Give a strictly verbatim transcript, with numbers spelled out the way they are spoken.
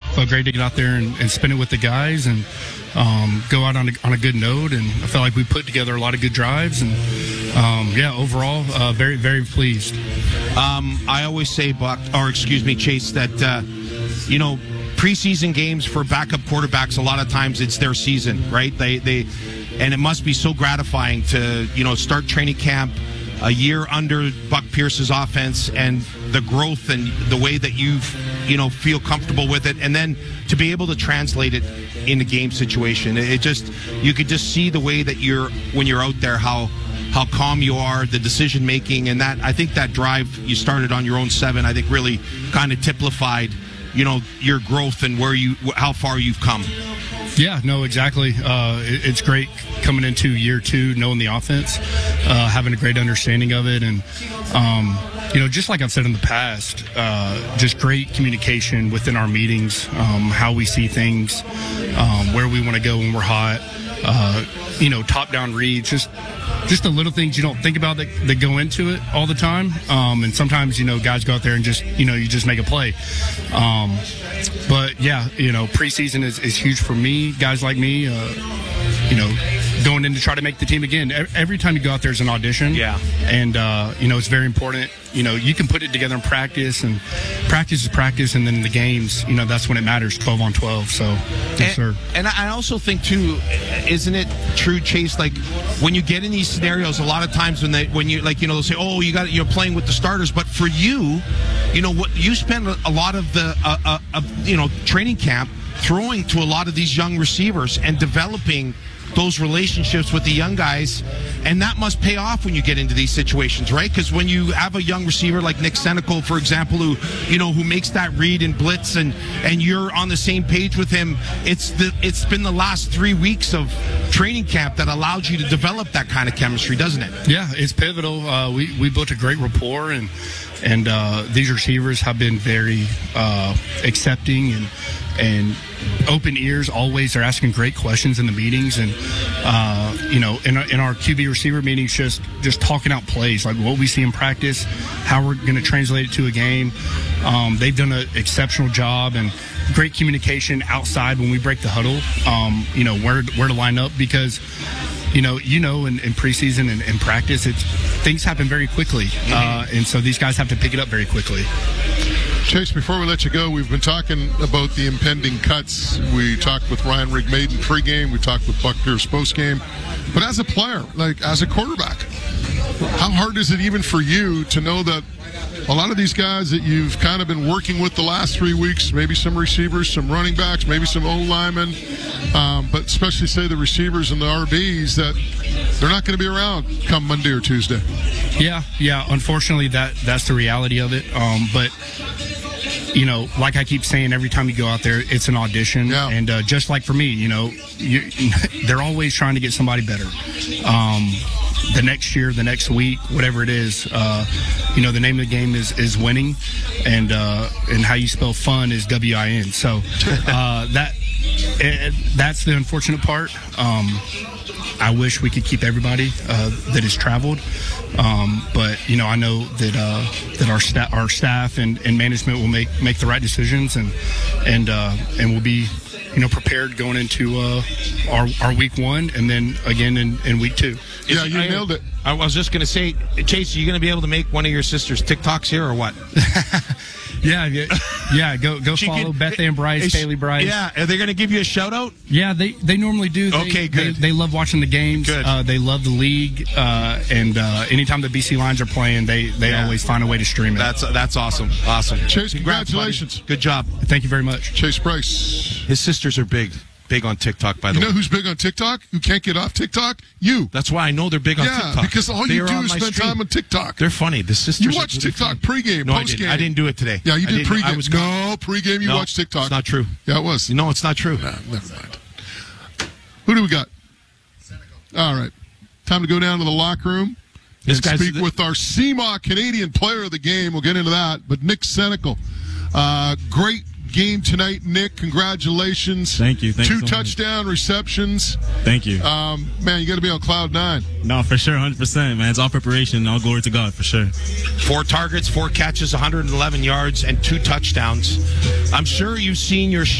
Felt great to get out there and, and spend it with the guys and um, go out on a, on a good note. And I felt like we put together a lot of good drives. And, um, yeah, overall, uh, very, very pleased. Um, I always say, Buck, or excuse me, Chase, that, uh, you know, preseason games for backup quarterbacks, a lot of times it's their season, right? They, they, and it must be so gratifying to, you know, start training camp a year under Buck Pierce's offense and the growth and the way that you've, you know, feel comfortable with it, and then to be able to translate it in a game situation. It just, you could just see the way that you're, when you're out there, how how calm you are, the decision making, and that, I think that drive you started on your own seven, I think really kind of typified, you know, your growth and where you, how far you've come. Yeah, no, exactly. Uh, it, it's great coming into year two, knowing the offense, uh, having a great understanding of it. And, um, you know, just like I've said in the past, uh, just great communication within our meetings, um, how we see things, um, where we want to go when we're hot, uh, you know, top-down reads, just just the little things you don't think about that, that go into it all the time. Um, and sometimes, you know, guys go out there and just, you know, you just make a play. Um, but, yeah, you know, preseason is, is huge for me, guys like me, uh, you know, going in to try to make the team again. Every time you go out there is an audition. Yeah. And, uh, you know, it's very important. You know, you can put it together in practice, and practice is practice, and then in the games, you know, that's when it matters, twelve on twelve. So, yes, and, sir. And I also think, too, isn't it true, Chase, like, when you get in these scenarios, a lot of times when they, when you, like, you know, they'll say, oh, you got, you're playing with the starters, but for you, you know, what you spend a lot of the, uh, uh, uh, you know, training camp throwing to a lot of these young receivers and developing those relationships with the young guys, and that must pay off when you get into these situations, right? Because when you have a young receiver like Nick Senecal, for example, who, you know, who makes that read and blitz, and and you're on the same page with him, it's the it's been the last three weeks of training camp that allowed you to develop that kind of chemistry, doesn't it? Yeah, it's pivotal. Uh, we we built a great rapport, and and uh, these receivers have been very uh, accepting and and open ears. Always, they're asking great questions in the meetings, and uh, you know, in our, in our Q B receiver meetings, just just talking out plays, like what we see in practice, how we're going to translate it to a game. Um, they've done an exceptional job, and great communication outside when we break the huddle. Um, you know, where where to line up, because you know, you know, in, in preseason and in practice, it's things happen very quickly, uh, and so these guys have to pick it up very quickly. Chase, before we let you go, we've been talking about the impending cuts. We talked with Ryan Rigmaiden pregame. We talked with Buck Pierce postgame. But as a player, like as a quarterback, how hard is it even for you to know that a lot of these guys that you've kind of been working with the last three weeks, maybe some receivers, some running backs, maybe some O-linemen, um, but especially, say, the receivers and the R Bs, that they're not going to be around come Monday or Tuesday? Yeah, yeah. Unfortunately, that that's the reality of it. Um, but you know, like I keep saying, every time you go out there, it's an audition. Yeah. And uh, just like for me, you know, you, they're always trying to get somebody better. Um, the next year, the next week, whatever it is, uh, you know, the name of the game is, is winning, and uh, and how you spell fun is W I N. So uh, that it, that's the unfortunate part. Um, I wish we could keep everybody uh, that has traveled, um, but you know, I know that uh, that our staff, our staff and, and management will make, make the right decisions, and and uh, and we'll be, you know, prepared going into uh, our our week one, and then again in, in week two. Yeah, you I, nailed it. I was just going to say, Chase, are you going to be able to make one of your sister's TikToks here or what? Yeah, yeah, yeah. Go, go follow can, Beth Ann Bryce, is, Kaylee Bryce. Yeah, are they going to give you a shout out? Yeah, they, they normally do. They, okay, good. They, they love watching the games. Good. Uh, they love the league, uh, and uh, anytime the B C Lions are playing, they, they yeah. always find a way to stream it. That's that's awesome, awesome. Chase, Congrats, congratulations. Buddy. Good job. Thank you very much. Chase Bryce. His sisters are big. Big on TikTok, by the way. You know way. who's big on TikTok? Who can't get off TikTok? You. That's why I know they're big on yeah, TikTok. Yeah, because all they you do is spend stream. time on TikTok. They're funny. The sisters. You watch really TikTok funny. Pregame, no, postgame. I didn't. I didn't do it today. Yeah, you did pregame. I was no, pregame you no, watched TikTok. It's not true. Yeah, it was. No, it's not true. Nah, never mind. Who do we got? All right. Time to go down to the locker room this and guy's speak the- with our C M A Canadian player of the game. We'll get into that. But Nick Senecal, uh, great game tonight, Nick. Congratulations. Thank you. Thank Two you so touchdown much. receptions. Thank you. Um, man, you got to be on cloud nine. No, for sure, one hundred percent, man. It's all preparation. All glory to God, for sure. Four targets, four catches, one hundred eleven yards, and two touchdowns. I'm sure you've seen your